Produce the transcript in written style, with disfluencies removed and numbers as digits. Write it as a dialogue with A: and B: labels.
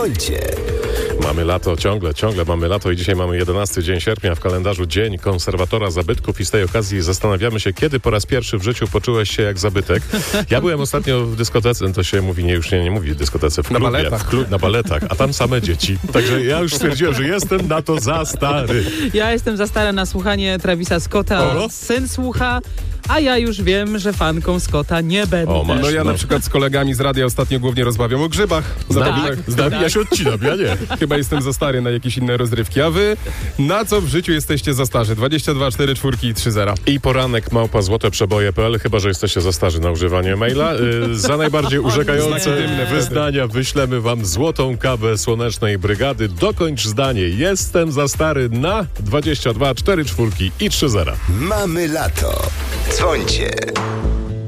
A: Dzwońcie.
B: Mamy lato, ciągle mamy lato i dzisiaj mamy 11 dzień sierpnia w kalendarzu, dzień konserwatora zabytków i z tej okazji zastanawiamy się, kiedy po raz pierwszy w życiu poczułeś się jak zabytek. Ja byłem ostatnio w dyskotece, to się mówi, już nie mówi w dyskotece, w klubie, na baletach, a tam same dzieci. Także ja już stwierdziłem, że jestem na to za stary.
C: Ja jestem za stara na słuchanie Travisa Scotta. Syn słucha, a ja już wiem, że fanką Scotta nie będę.
D: No ja na przykład z kolegami z radia ostatnio głównie rozmawiam o grzybach.
B: Ja się odcinam, ja nie.
D: Chyba jestem za stary na jakieś inne rozrywki. A wy na co w życiu jesteście za starzy? 22, 4, 4 i 3 0.
B: I poranek @złoteprzeboje.pl, chyba że jesteście za starzy na używanie maila. Za najbardziej urzekające wyznania wyślemy wam złotą kawę Słonecznej Brygady. Dokończ zdanie. Jestem za stary na 22, 4, 4 i 3 0.
A: Mamy lato. Dzwońcie.